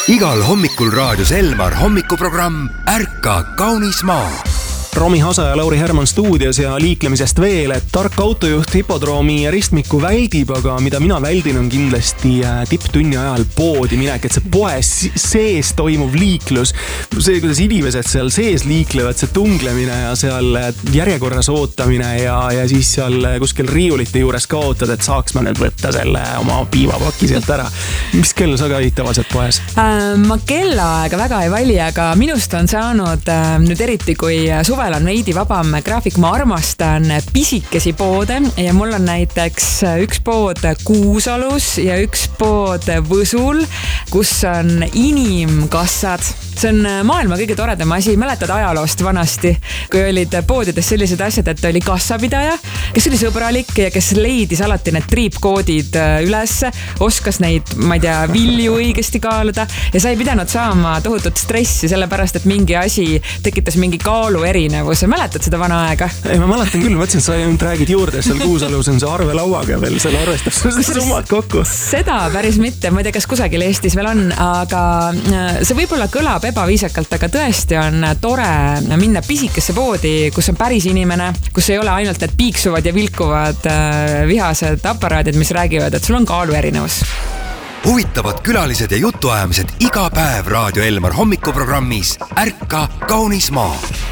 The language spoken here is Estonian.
Igal hommikul raadios Elmar hommikuprogramm Ärka kaunis maa. Romi Hasa ja Lauri Herman stuudios ja liiklemisest veel, et tark autojuht hipodroomi ristmiku väldib, aga mida mina väldin on kindlasti tipptunni ajal poodi minek, et see poe sees toimuv liiklus, see, kuidas inimesed seal sees liiklevad, see tunglemine ja seal järjekorras ootamine ja siis seal kuskil riiulite juures ka ootad, et saaks ma nüüd võtta selle oma piivapaki sealt ära. Mis kell sa käid tavaliselt poes? Ma kellaaega väga ei vali, aga minust on saanud nüüd eriti, kui suvel on veidi vabam graafik. Ma armastan pisikesi poode ja mul on näiteks üks pood Kuusalus ja üks pood Võsul, kus on inimkassad. See on maailma kõige toredam asi. Mäletad ajaloost vanasti, kui olid poodides sellised asjad, et oli kassapidaja, kes oli sõbralik ja kes leidis alati need triipkoodid üles, oskas neid, ma ei tea, vilju õigesti kaaluda ja sa ei pidanud saama tohutut stressi, sellepärast, et mingi asi tekitas mingi kaalu erinevuse. Mäletad seda vana aega? Ei, ma mäletan küll, mõtlesin, et sa nüüd räägid juurde, seal Kuusalus on see arvelauaga veel, seal arvestab seda summad kokku. Seda päris mitte, ma ei tea, kas kusagil Eestis veel on, aga see võib-olla kõlab ebaviisakalt, aga tõesti on tore minna pisikesse poodi, kus on päris inimene, kus ei ole ainult need piiksuvad ja vilkuvad vihased aparaadid, mis räägivad, et sul on kaalu erinevus. Huvitavad külalised ja jutuajamised iga päev Raadio Elmar hommikuprogrammis Ärka kaunis maa.